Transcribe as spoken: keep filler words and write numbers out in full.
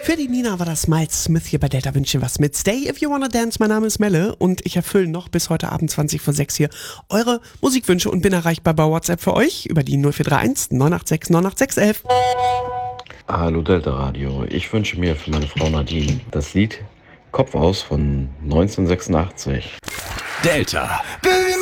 Für die Nina war das Miles Smith hier bei Delta Wünsche was mit Stay If You Wanna Dance. Mein Name ist Melle und ich erfülle noch bis heute Abend zwanzig vor sechs hier eure Musikwünsche und bin erreichbar bei WhatsApp für euch über die null vier drei eins neun acht sechs neun acht sechs elf. Hallo Delta Radio, ich wünsche mir für meine Frau Nadine das Lied Kopf aus von neunzehnhundertsechsundachtzig. Delta. Bewegen!